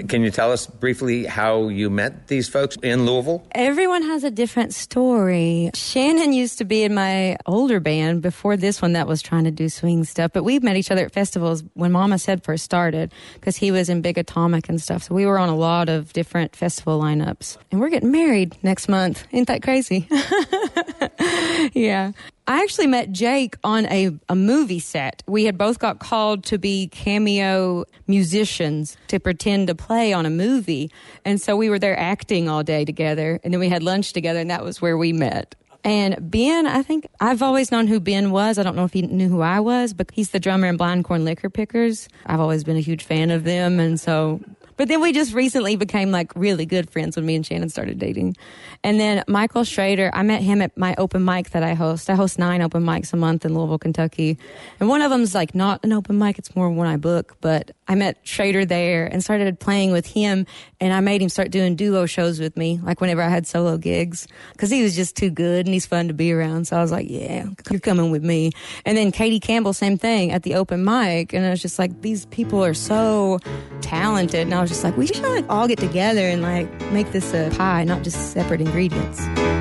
Can you tell us briefly how you met these folks in Louisville? Everyone has a different story. Shannon used to be in my older band before this one that was trying to do swing stuff, but we met each other at festivals when Mama Said first started because he was in Big Atomic and stuff. So we were on a lot of different festival lineups. And we're getting married next month. Ain't that crazy? Yeah. I actually met Jake on a movie set. We had both got called to be cameo musicians to pretend to play on a movie. And so we were there acting all day together. And then we had lunch together, and that was where we met. And Ben, I think I've always known who Ben was. I don't know if he knew who I was, but he's the drummer in Blind Corn Liquor Pickers. I've always been a huge fan of them. And so... But then we just recently became like really good friends when me and Shannon started dating. And then Michael Schrader, I met him at my open mic that I host. I host 9 open mics a month in Louisville, Kentucky. And one of them's like not an open mic, it's more one I book. But I met Schrader there and started playing with him. And I made him start doing duo shows with me, like whenever I had solo gigs. Because he was just too good and he's fun to be around. So I was like, yeah, you're coming with me. And then Katie Campbell, same thing, at the open mic. And I was just like, these people are so talented. And I was just like, we should like all get together and like make this a pie, not just separate ingredients.